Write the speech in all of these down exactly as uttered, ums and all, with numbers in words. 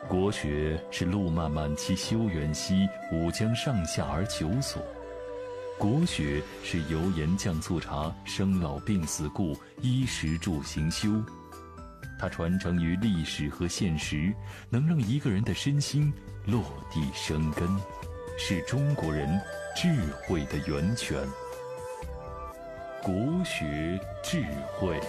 国学是路漫漫其修远兮，吾将上下而求索。国学是油盐酱醋茶，生老病死故，衣食住行修。它传承于历史和现实，能让一个人的身心落地生根，是中国人智慧的源泉。国学智慧。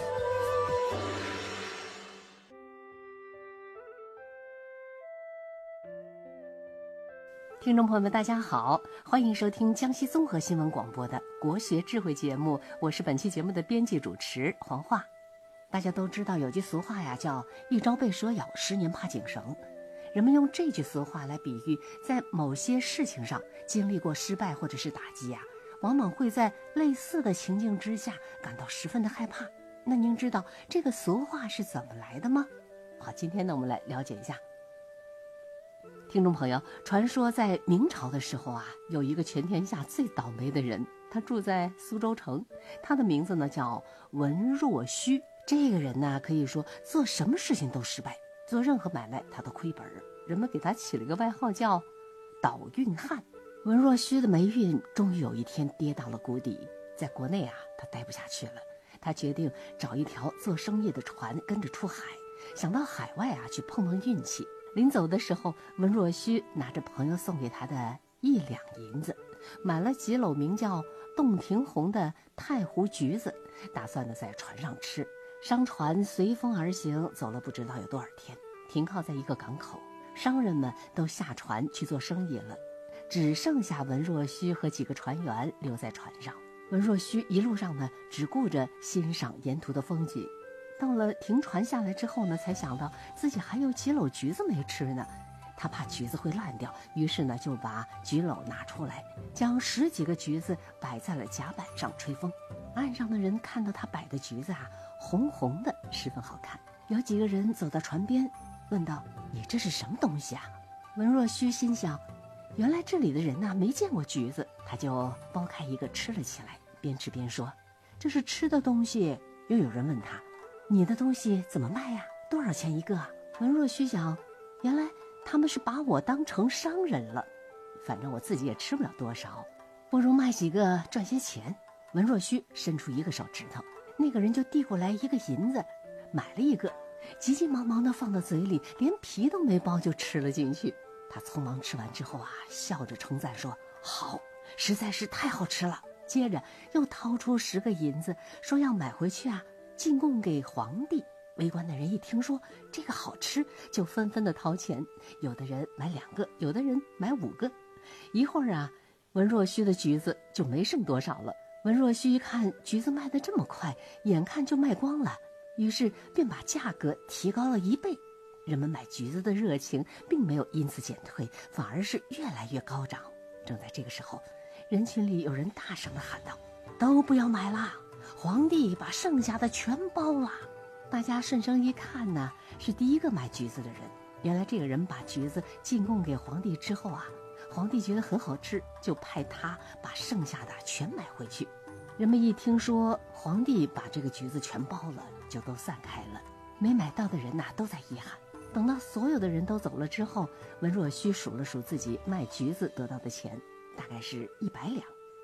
听众朋友们大家好，欢迎收听江西综合新闻广播的国学智慧节目，我是本期节目的编辑主持黄华。大家都知道有句俗话呀，叫一朝被蛇咬，十年怕井绳。人们用这句俗话来比喻在某些事情上经历过失败或者是打击呀，往往会在类似的情境之下感到十分的害怕。那您知道这个俗话是怎么来的吗？好，今天呢我们来了解一下。听众朋友，传说在明朝的时候啊，有一个全天下最倒霉的人，他住在苏州城，他的名字呢叫文若虚。这个人呢，可以说做什么事情都失败，做任何买卖他都亏本，人们给他起了个外号叫倒运汉。文若虚的霉运终于有一天跌到了谷底，在国内啊他待不下去了，他决定找一条做生意的船跟着出海，想到海外啊去碰碰运气。临走的时候，文若虚拿着朋友送给他的一两银子，买了几篓名叫洞庭红的太湖橘子，打算呢在船上吃。商船随风而行，走了不知道有多少天，停靠在一个港口，商人们都下船去做生意了，只剩下文若虚和几个船员留在船上。文若虚一路上呢只顾着欣赏沿途的风景，到了停船下来之后呢，才想到自己还有几篓橘子没吃呢。他怕橘子会烂掉，于是呢就把橘篓拿出来，将十几个橘子摆在了甲板上吹风。岸上的人看到他摆的橘子啊，红红的，十分好看。有几个人走到船边，问道：“你这是什么东西啊？”文若虚心想，原来这里的人呐、啊、没见过橘子，他就剥开一个吃了起来，边吃边说：“这是吃的东西。”又有人问他：“你的东西怎么卖呀？多少钱一个啊？”文若虚想，原来他们是把我当成商人了，反正我自己也吃不了多少，不如卖几个赚些钱。文若虚伸出一个手指头，那个人就递过来一个银子，买了一个，急急忙忙地放到嘴里，连皮都没剥就吃了进去。他匆忙吃完之后啊，笑着称赞说：“好，实在是太好吃了。”接着又掏出十个银子，说要买回去啊进贡给皇帝。围观的人一听说这个好吃，就纷纷的掏钱，有的人买两个，有的人买五个。一会儿啊，文若虚的橘子就没剩多少了。文若虚一看橘子卖得这么快，眼看就卖光了，于是便把价格提高了一倍。人们买橘子的热情并没有因此减退，反而是越来越高涨。正在这个时候，人群里有人大声地喊道：“都不要买啦！皇帝把剩下的全包了。”大家顺声一看呢，是第一个买橘子的人。原来这个人把橘子进贡给皇帝之后啊，皇帝觉得很好吃，就派他把剩下的全买回去。人们一听说皇帝把这个橘子全包了，就都散开了。没买到的人呐、啊，都在遗憾。等到所有的人都走了之后，文若虚数了数自己卖橘子得到的钱，大概是一百两。